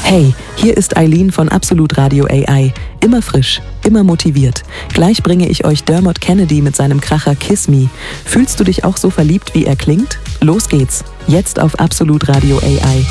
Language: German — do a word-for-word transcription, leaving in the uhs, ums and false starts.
Hey, hier ist Eileen von Absolut Radio A I. Immer frisch, immer motiviert. Gleich bringe ich euch Dermot Kennedy mit seinem Kracher Kiss Me. Fühlst du dich auch so verliebt, wie er klingt? Los geht's. Jetzt auf Absolut Radio A I.